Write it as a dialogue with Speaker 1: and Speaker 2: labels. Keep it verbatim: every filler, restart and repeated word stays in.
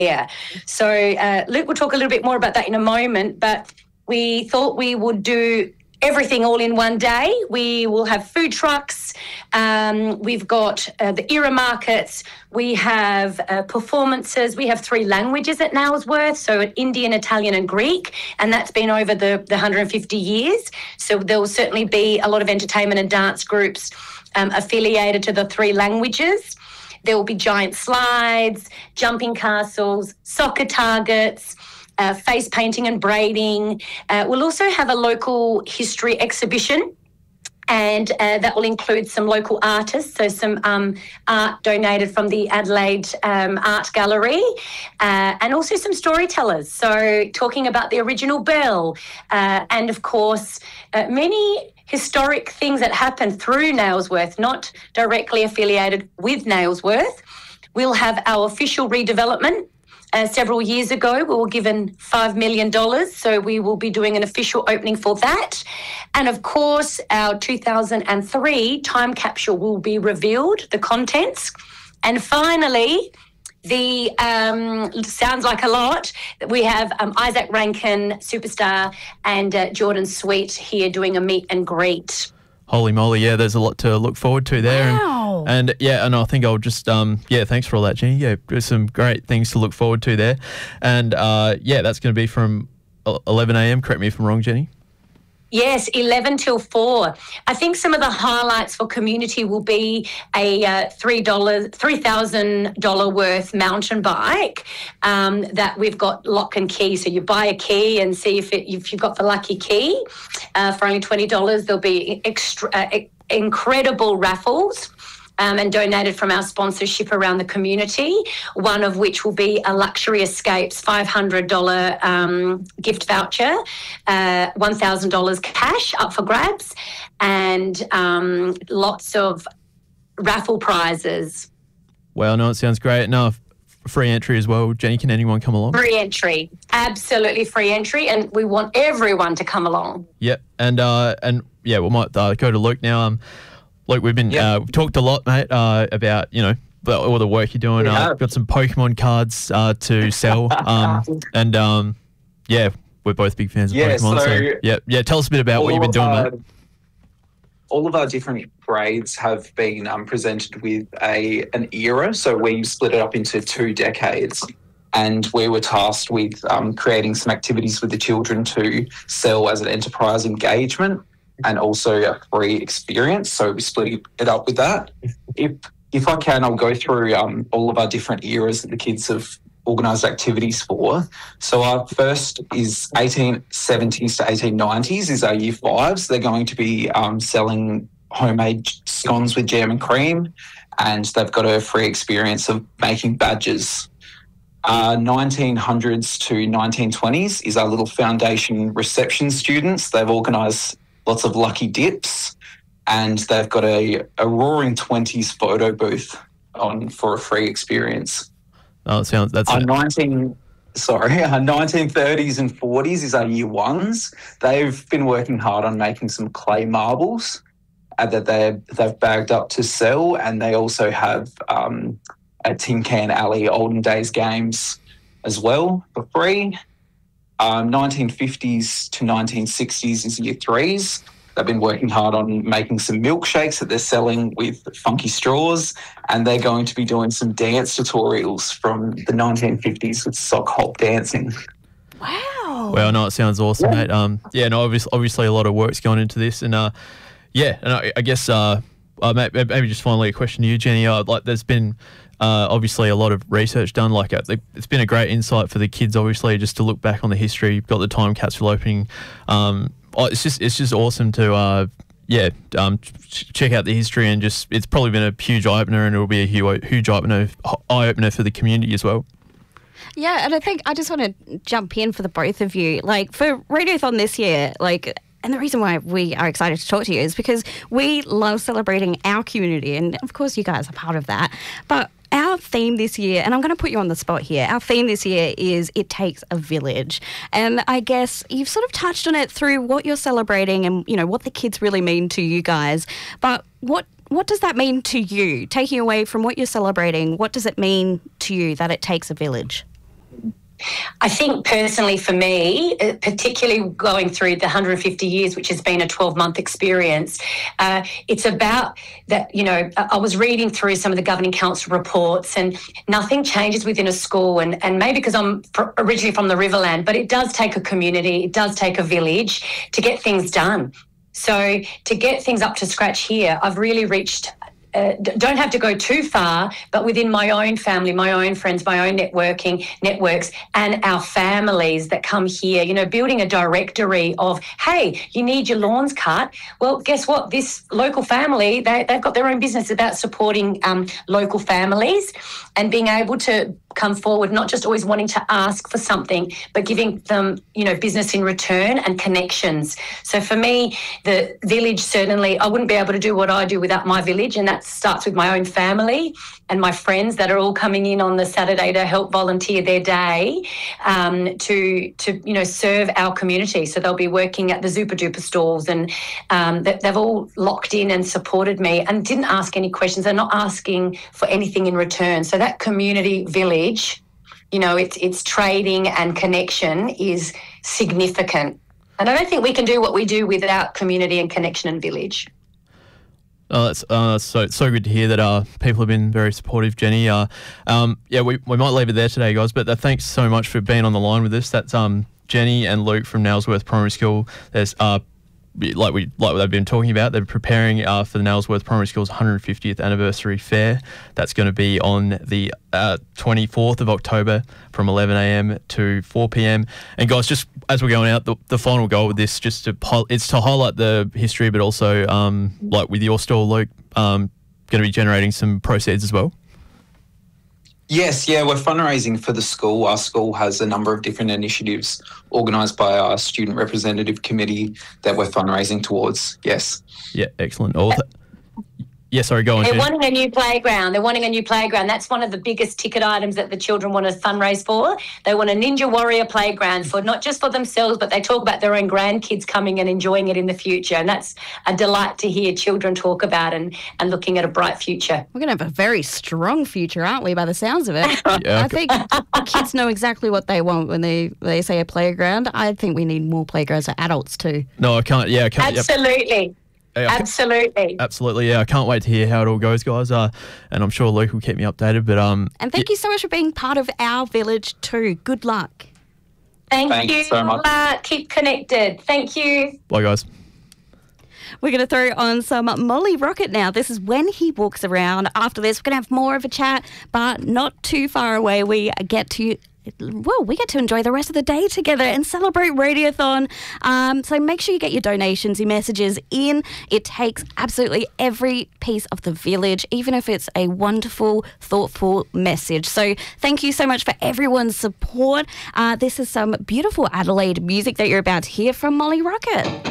Speaker 1: Yeah. So uh, Luke will talk a little bit more about that in a moment, but we thought we would do everything all in one day. We will have food trucks. Um, we've got uh, the era markets. We have uh, performances. We have three languages at Nailsworth, so Indian, Italian and Greek, and that's been over the, the one hundred fifty years. So there will certainly be a lot of entertainment and dance groups um, affiliated to the three languages. There will be giant slides, jumping castles, soccer targets, uh, face painting and braiding. Uh, we'll also have a local history exhibition, and uh, that will include some local artists, so some um, art donated from the Adelaide um, Art Gallery, uh, and also some storytellers, so talking about the original bell, uh, and of course uh, many historic things that happened through Nailsworth, not directly affiliated with Nailsworth. We'll have our official redevelopment. Uh, several years ago, we were given five million dollars, so we will be doing an official opening for that. And of course, our two thousand three time capsule will be revealed, the contents. And finally, the um, sounds like a lot. We have um, Isaac Rankin, superstar, and uh, Jordan Sweet here doing a meet and greet.
Speaker 2: Holy moly, yeah, there's a lot to look forward to there.
Speaker 3: Wow.
Speaker 2: And, and yeah, and I think I'll just, um, yeah, thanks for all that, Jenny. Yeah, there's some great things to look forward to there. And uh, yeah, that's going to be from eleven a.m. Correct me if I'm wrong, Jenny.
Speaker 1: Yes, eleven till four. I think some of the highlights for community will be a uh, three dollars, three thousand dollars worth mountain bike um, that we've got lock and key. So you buy a key and see if, it, if you've got the lucky key. Uh, for only twenty dollars, there'll be extra, uh, incredible raffles. Um, and donated from our sponsorship around the community, one of which will be a Luxury Escapes five hundred dollars um, gift voucher, uh, one thousand dollars cash up for grabs, and um, lots of raffle prizes.
Speaker 2: Well, no, it sounds great. No, free entry as well. Jenny, can anyone come along?
Speaker 1: Free entry, absolutely free entry, and we want everyone to come along.
Speaker 2: Yep, and uh, and yeah, we might uh, go to Luke now. Um, Luke, we've been
Speaker 4: yeah.
Speaker 2: uh, we've talked a lot, mate, uh, about you know all the work you're doing. Uh, got some Pokemon cards uh, to sell, um, and um, yeah, we're both big fans of
Speaker 4: yeah,
Speaker 2: Pokemon. So,
Speaker 4: so
Speaker 2: yeah, yeah, tell us a bit about what you've been doing,
Speaker 4: our,
Speaker 2: mate.
Speaker 4: All of our different grades have been um, presented with a an era, so we split it up into two decades. And we were tasked with um, creating some activities with the children to sell as an enterprise engagement, and also a free experience. So we split it up with that. If if I can, I'll go through um, all of our different eras that the kids have organised activities for. So our first is eighteen seventies to eighteen nineties is our year fives. They're going to be um, selling homemade scones with jam and cream, and they've got a free experience of making badges. Uh, nineteen hundreds to nineteen twenties is our little foundation reception students. They've organised lots of lucky dips, and they've got a, a Roaring Twenties photo booth on for a free experience.
Speaker 2: Oh, it sounds that's
Speaker 4: our
Speaker 2: it.
Speaker 4: nineteen sorry, our nineteen thirties and forties is our year ones. They've been working hard on making some clay marbles uh, that they they've bagged up to sell, and they also have um, a Tin Can Alley olden days games as well for free. Um, nineteen fifties to nineteen sixties is year threes. They've been working hard on making some milkshakes that they're selling with funky straws, and they're going to be doing some dance tutorials from the nineteen fifties with sock hop dancing.
Speaker 3: Wow.
Speaker 2: Well, no, it sounds awesome,
Speaker 4: Yeah.
Speaker 2: mate. Um, yeah, no, obviously, obviously a lot of work's gone into this, and uh, yeah, and I, I guess uh, uh, maybe, maybe just finally a question to you, Jenny. Uh, like, there's been Uh, obviously, a lot of research done. Like, uh, it's been a great insight for the kids. Obviously, just to look back on the history. You've got the time capsule opening. Um, oh, it's just it's just awesome to uh, yeah um, ch- check out the history, and just it's probably been a huge eye opener, and it will be a huge huge eye opener eye opener for the community as well.
Speaker 3: Yeah, and I think I just want to jump in for the both of you. Like, for Radiothon this year, like. And the reason why we are excited to talk to you is because we love celebrating our community, and of course you guys are part of that. But our theme this year, and I'm going to put you on the spot here, our theme this year is It Takes a Village. And I guess you've sort of touched on it through what you're celebrating and, you know, what the kids really mean to you guys. But what what does that mean to you? Taking away from what you're celebrating, what does it mean to you that it takes a village?
Speaker 1: I think personally for me, uh, particularly going through the one hundred fifty years, which has been a twelve-month experience, uh, it's about that, you know, I was reading through some of the Governing Council reports and nothing changes within a school. And, and maybe because I'm fr- originally from the Riverland, but it does take a community, it does take a village to get things done. So to get things up to scratch here, I've really reached Uh, don't have to go too far, but within my own family, my own friends, my own networking networks, and our families that come here, you know, building a directory of, hey, you need your lawns cut. Well, guess what? This local family, they, they've got their own business about supporting um, local families and being able to come forward, not just always wanting to ask for something, but giving them, you know, business in return and connections. So for me, the village, certainly, I wouldn't be able to do what I do without my village, and that starts with my own family and my friends that are all coming in on the Saturday to help volunteer their day um, to, to, you know, serve our community. So they'll be working at the Zupa Duper stalls, and um, they've all locked in and supported me and didn't ask any questions. They're not asking for anything in return. So that community village, you know, it's it's trading and connection is significant. And I don't think we can do what we do without community and connection and village.
Speaker 2: Oh, that's uh, so so good to hear that uh, people have been very supportive, Jenny. Uh, um, yeah, we, we might leave it there today, guys, but uh, thanks so much for being on the line with us. That's um, Jenny and Luke from Nailsworth Primary School. There's uh, like we like they've been talking about, they're preparing uh, for the Nailsworth Primary School's one hundred fiftieth anniversary fair. That's going to be on the uh, twenty-fourth of October from eleven a.m. to four p.m. And guys, just as we're going out, the, the final goal with this, just to it's to highlight the history, but also um, like with your stall, Luke, um, going to be generating some proceeds as well.
Speaker 4: Yes, yeah, we're fundraising for the school. Our school has a number of different initiatives organised by our student representative committee that we're fundraising towards, yes.
Speaker 2: Yeah, excellent. All th- yeah, sorry, go on,
Speaker 1: They're
Speaker 2: Jenny.
Speaker 1: wanting a new playground. They're wanting a new playground. That's one of the biggest ticket items that the children want to fundraise for. They want a Ninja Warrior playground for not just for themselves, but they talk about their own grandkids coming and enjoying it in the future. And that's a delight to hear children talk about and, and looking at a bright future.
Speaker 3: We're going to have a very strong future, aren't we, by the sounds of it?
Speaker 2: Yeah,
Speaker 3: I think the kids know exactly what they want when they, they say a playground. I think we need more playgrounds for adults too.
Speaker 2: No, I can't. Yeah, I can't.
Speaker 1: Absolutely.
Speaker 2: Yep. Yeah,
Speaker 1: Absolutely.
Speaker 2: Absolutely, yeah. I can't wait to hear how it all goes, guys. Uh, and I'm sure Luke will keep me updated. But um,
Speaker 3: And thank
Speaker 2: yeah.
Speaker 3: you so much for being part of our village too. Good luck.
Speaker 1: Thank
Speaker 4: Thanks
Speaker 1: you.
Speaker 4: so much.
Speaker 1: Uh, keep connected. Thank you.
Speaker 2: Bye, guys.
Speaker 3: We're going to throw on some Molly Rocket now. This is When He Walks Around. After this, we're going to have more of a chat, but not too far away. We get to... Well, we get to enjoy the rest of the day together and celebrate Radiothon. Um, so make sure you get your donations, your messages in. It takes absolutely every piece of the village, even if it's a wonderful, thoughtful message. So thank you so much for everyone's support. Uh, this is some beautiful Adelaide music that you're about to hear from Molly Rocket.